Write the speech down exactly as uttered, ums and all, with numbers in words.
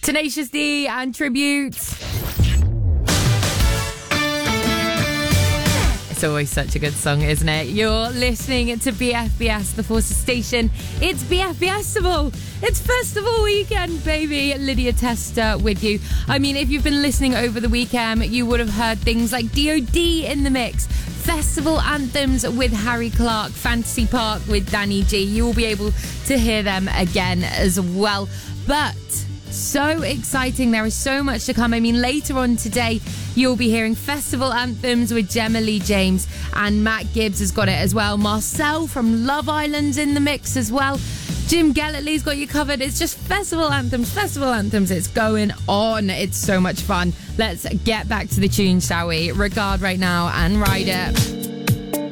Tenacious D and Tribute. It's always such a good song, isn't it? You're listening to B F B S, the Forces Station. It's B F B Festival. It's festival weekend, baby. Lydia Tester with you. I mean, if you've been listening over the weekend, you would have heard things like D O D in the mix, festival anthems with Harry Clark, Fantasy Park with Danny G. You will be able to hear them again as well. But so exciting. There is so much to come. I mean, later on today, you'll be hearing festival anthems with Gemma Lee James, and Matt Gibbs has got it as well. Marcel from Love Island's in the mix as well. Jim Gellerly's got you covered. It's just festival anthems, festival anthems. It's going on. It's so much fun. Let's get back to the tune, shall we? Regard right now and ride it.